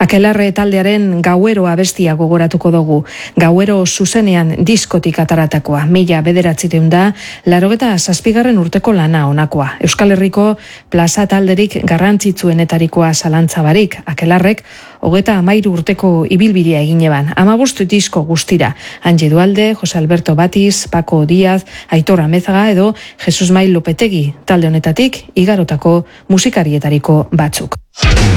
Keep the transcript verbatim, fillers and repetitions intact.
Akelarre taldearen Gauero abestia gogoratuko dugu. Gauero zuzenean diskotik ataratakoa, mila bederatzireun da, larogeta zazpigarren urteko lana honakoa. Euskal Herriko plaza talderik garrantzitsuenetarikoa zalantzabarik, Akelarrek hogeta amairu urteko ibilbidea egin eban. Amabostu disko guztira. Ange Dualde, Jose Alberto Batiz, Paco Díaz, Aitor Amezaga edo Jesus Mail Lopetegi talde honetatik igarotako musikarietariko batzuk.